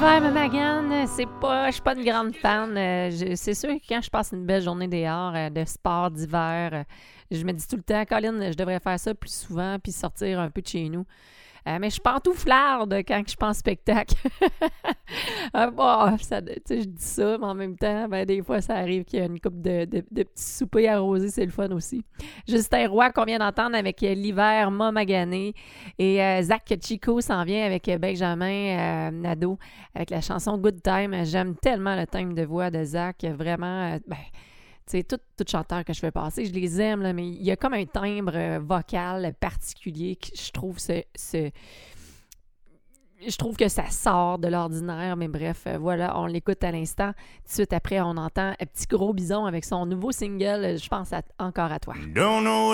Ouais, Magan, je suis pas une grande fan. C'est sûr que quand je passe une belle journée dehors, de sport d'hiver, je me dis tout le temps, Colin, je devrais faire ça plus souvent puis sortir un peu de chez nous. Mais je suis pantouflarde quand je pense spectacle. Bon, tu sais, je dis ça, mais en même temps, ben, des fois, ça arrive qu'il y a une coupe de petits soupers arrosés, c'est le fun aussi. Justin Roy, qu'on vient d'entendre avec l'hiver m'a magané. Et Zach Chico s'en vient avec Benjamin Nadeau, avec la chanson Good Time. J'aime tellement le thème de voix de Zach, vraiment, tu sais, tout chanteur que je fais passer, je les aime, là, mais il y a comme un timbre vocal particulier que je trouve je trouve que ça sort de l'ordinaire, mais bref, voilà, on l'écoute à l'instant. Tout de suite après, on entend un petit gros bison avec son nouveau single, je pense encore à toi. Don't know